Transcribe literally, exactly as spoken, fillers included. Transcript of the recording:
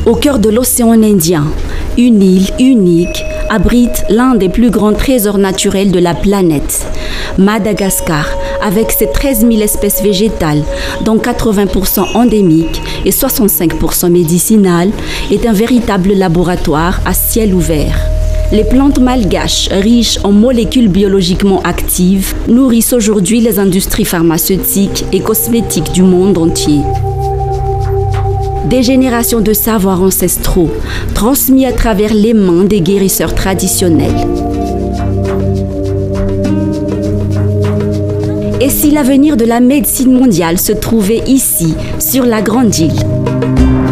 Au cœur de l'océan Indien, une île unique abrite l'un des plus grands trésors naturels de la planète. Madagascar, avec ses treize mille espèces végétales, dont quatre-vingts pour cent endémiques et soixante-cinq pour cent médicinales, est un véritable laboratoire à ciel ouvert. Les plantes malgaches, riches en molécules biologiquement actives, nourrissent aujourd'hui les industries pharmaceutiques et cosmétiques du monde entier. Des générations de savoirs ancestraux, transmis à travers les mains des guérisseurs traditionnels. Et si l'avenir de la médecine mondiale se trouvait ici, sur la Grande Île ?